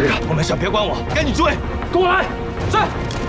这个，我们先别管我，赶紧追，跟我来。是。